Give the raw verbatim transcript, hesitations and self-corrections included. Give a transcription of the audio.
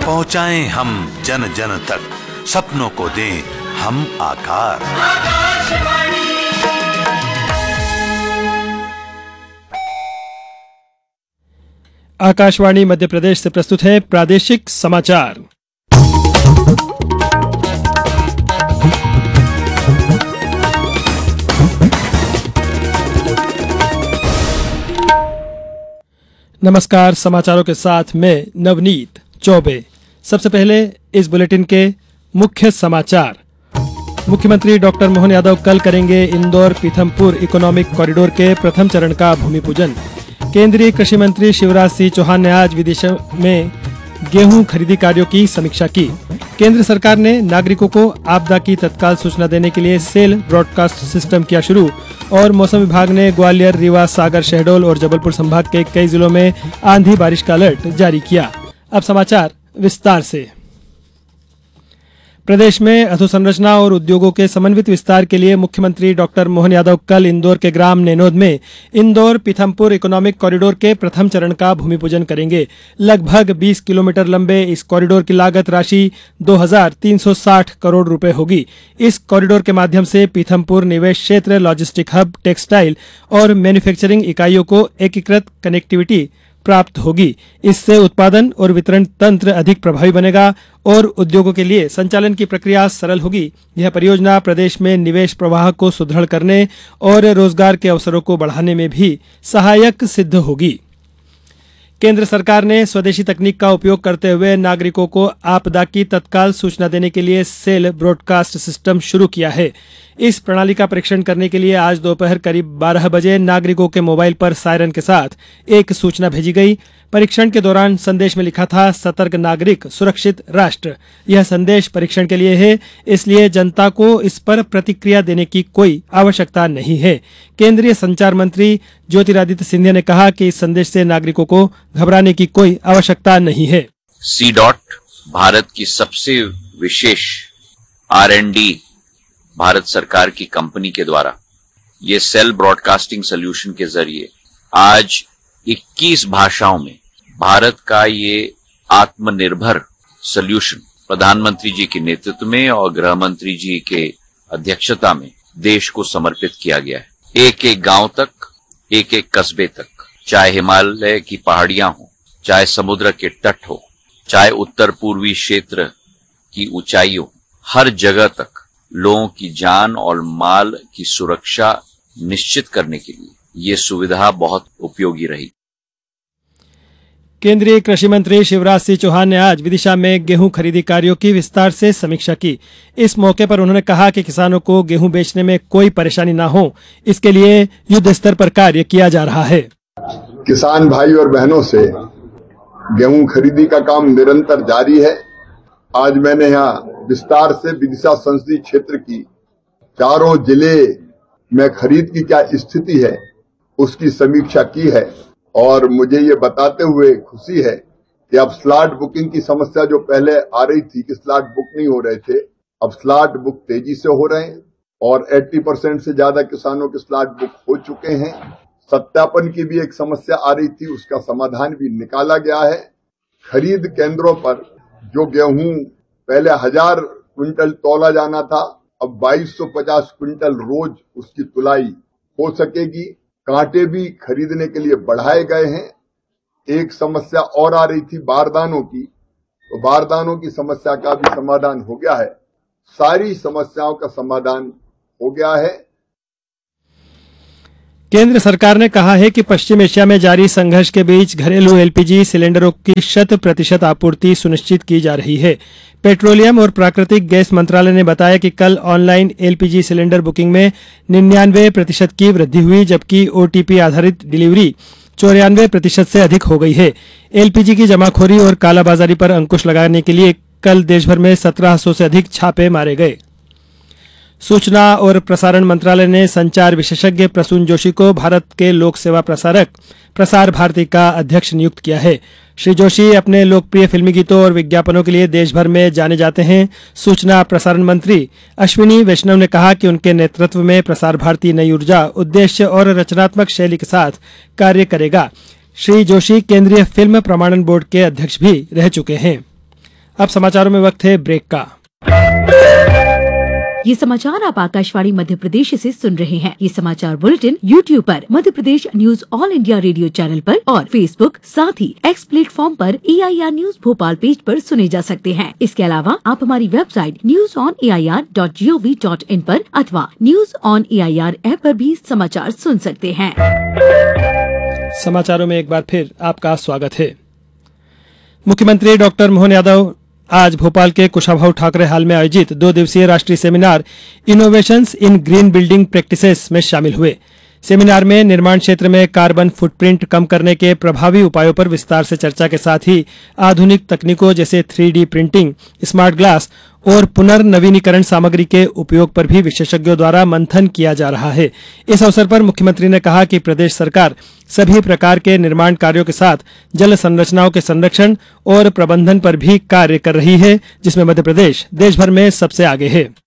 पहुंचाएं हम जन जन तक, सपनों को दें हम आकार। आकाशवाणी मध्य प्रदेश से प्रस्तुत है प्रादेशिक समाचार। नमस्कार, समाचारों के साथ मैं नवनीत चौबे। सबसे पहले इस बुलेटिन के मुख्य समाचार। मुख्यमंत्री डॉक्टर मोहन यादव कल करेंगे इंदौर पीथमपुर इकोनॉमिक कॉरिडोर के प्रथम चरण का भूमि पूजन। केंद्रीय कृषि मंत्री शिवराज सिंह चौहान ने आज विदिशा में गेहूं खरीदी कार्यों की समीक्षा की। केंद्र सरकार ने नागरिकों को आपदा की तत्काल सूचना देने के लिए सेल ब्रॉडकास्ट सिस्टम किया शुरू। और मौसम विभाग ने ग्वालियर, रीवा, सागर, शहडोल और जबलपुर संभाग के कई जिलों में आंधी बारिश का अलर्ट जारी किया। अब समाचार विस्तार से। प्रदेश में अधोसंरचना और उद्योगों के समन्वित विस्तार के लिए मुख्यमंत्री डॉक्टर मोहन यादव कल इंदौर के ग्राम नैनोद में इंदौर पीथमपुर इकोनॉमिक कॉरिडोर के प्रथम चरण का भूमि पूजन करेंगे। लगभग बीस किलोमीटर लंबे इस कॉरिडोर की लागत राशि दो हज़ार तीन सौ साठ करोड़ रुपए होगी। इस कॉरिडोर के माध्यम से पीथमपुर निवेश क्षेत्र, लॉजिस्टिक हब, टेक्सटाइल और मैन्युफैक्चरिंग इकाइयों को एकीकृत कनेक्टिविटी प्राप्त होगी। इससे उत्पादन और वितरण तंत्र अधिक प्रभावी बनेगा और उद्योगों के लिए संचालन की प्रक्रिया सरल होगी। यह परियोजना प्रदेश में निवेश प्रवाह को सुदृढ़ करने और रोजगार के अवसरों को बढ़ाने में भी सहायक सिद्ध होगी। केंद्र सरकार ने स्वदेशी तकनीक का उपयोग करते हुए नागरिकों को आपदा की तत्काल सूचना देने के लिए सेल ब्रॉडकास्ट सिस्टम शुरू किया है। इस प्रणाली का परीक्षण करने के लिए आज दोपहर करीब बारह बजे नागरिकों के मोबाइल पर सायरन के साथ एक सूचना भेजी गई। परीक्षण के दौरान संदेश में लिखा था, सतर्क नागरिक सुरक्षित राष्ट्र। यह संदेश परीक्षण के लिए है, इसलिए जनता को इस पर प्रतिक्रिया देने की कोई आवश्यकता नहीं है। केंद्रीय संचार मंत्री ज्योतिरादित्य सिंधिया ने कहा कि इस संदेश से नागरिकों को घबराने की कोई आवश्यकता नहीं है। सी डॉट भारत की सबसे विशेष आर एंड डी भारत सरकार की कंपनी के द्वारा ये सेल ब्रॉडकास्टिंग सोल्यूशन के जरिए आज इक्कीस भाषाओं में भारत का ये आत्मनिर्भर सोल्यूशन प्रधानमंत्री जी के नेतृत्व में और गृह मंत्री जी के अध्यक्षता में देश को समर्पित किया गया है। एक एक गांव तक, एक एक कस्बे तक, चाहे हिमालय की पहाड़ियां हो, चाहे समुद्र के तट हो, चाहे उत्तर पूर्वी क्षेत्र की ऊंचाई हो, हर जगह तक लोगों की जान और माल की सुरक्षा निश्चित करने के लिए ये सुविधा बहुत उपयोगी रही। केंद्रीय कृषि मंत्री शिवराज सिंह चौहान ने आज विदिशा में गेहूं खरीदी कार्यों की विस्तार से समीक्षा की। इस मौके पर उन्होंने कहा कि किसानों को गेहूं बेचने में कोई परेशानी न हो, इसके लिए युद्ध स्तर पर कार्य किया जा रहा है। किसान भाई और बहनों से गेहूं खरीदी का काम निरंतर जारी है। आज मैंने यहाँ विस्तार से विदिशा संसदीय क्षेत्र की चारों जिले में खरीद की क्या स्थिति है उसकी समीक्षा की है और मुझे ये बताते हुए खुशी है कि अब स्लॉट बुकिंग की समस्या जो पहले आ रही थी कि स्लॉट बुक नहीं हो रहे थे, अब स्लॉट बुक तेजी से हो रहे हैं और अस्सी परसेंट से ज्यादा किसानों के स्लॉट बुक हो चुके हैं। सत्यापन की भी एक समस्या आ रही थी, उसका समाधान भी निकाला गया है। खरीद केंद्रों पर जो गेहूं पहले हजार क्विंटल तौला जाना था, अब बाईस सौ पचास क्विंटल रोज उसकी तुलाई हो सकेगी। कांटे भी खरीदने के लिए बढ़ाए गए हैं। एक समस्या और आ रही थी बारदानों की, तो बारदानों की समस्या का भी समाधान हो गया है। सारी समस्याओं का समाधान हो गया है। केंद्र सरकार ने कहा है कि पश्चिम एशिया में जारी संघर्ष के बीच घरेलू एलपीजी सिलेंडरों की शत प्रतिशत आपूर्ति सुनिश्चित की जा रही है। पेट्रोलियम और प्राकृतिक गैस मंत्रालय ने बताया कि कल ऑनलाइन एलपीजी सिलेंडर बुकिंग में निन्यानवे प्रतिशत की वृद्धि हुई, जबकि ओटीपी आधारित डिलीवरी चौरानवे प्रतिशत से अधिक हो गई है। एलपीजी की जमाखोरी और कालाबाजारी पर अंकुश लगाने के लिए कल देश भर में सत्रह सौ से अधिक छापे मारे गए। सूचना और प्रसारण मंत्रालय ने संचार विशेषज्ञ प्रसून जोशी को भारत के लोक सेवा प्रसारक प्रसार भारती का अध्यक्ष नियुक्त किया है। श्री जोशी अपने लोकप्रिय फिल्मी गीतों और विज्ञापनों के लिए देश भर में जाने जाते हैं। सूचना प्रसारण मंत्री अश्विनी वैष्णव ने कहा कि उनके नेतृत्व में प्रसार भारती नई ऊर्जा, उद्देश्य और रचनात्मक शैली के साथ कार्य करेगा। श्री जोशी केंद्रीय फिल्म प्रमाणन बोर्ड के अध्यक्ष भी रह चुके हैं। अब समाचारों में वक्त है ब्रेक का। ये समाचार आप आकाशवाणी मध्य प्रदेश से सुन रहे हैं। ये समाचार बुलेटिन यूट्यूब पर Madhya Pradesh news all India radio channel पर और फेसबुक साथ ही एक्स प्लेटफॉर्म पर ए I R news Bhopal page पर सुने जा सकते हैं। इसके अलावा आप हमारी website news on A I R dot G O V dot in पर अथवा news on A I R app पर भी समाचार सुन सकते हैं। समाचारों में एक बार फिर आपका स्वागत है। मुख्यमंत्री डॉक्टर मोहन यादव आज भोपाल के कुशाभाऊ ठाकरे हाल में आयोजित दो दिवसीय राष्ट्रीय सेमिनार इनोवेशंस इन ग्रीन बिल्डिंग प्रैक्टिसेस में शामिल हुए। सेमिनार में निर्माण क्षेत्र में कार्बन फुटप्रिंट कम करने के प्रभावी उपायों पर विस्तार से चर्चा के साथ ही आधुनिक तकनीकों जैसे three D printing, smart glass और पुनर्नवीनीकरण सामग्री के उपयोग पर भी विशेषज्ञों द्वारा मंथन किया जा रहा है। इस अवसर पर मुख्यमंत्री ने कहा कि प्रदेश सरकार सभी प्रकार के निर्माण कार्यों के साथ जल संरचनाओं के संरक्षण और प्रबंधन पर भी कार्य कर रही है, जिसमें मध्य प्रदेश देश भर में सबसे आगे है।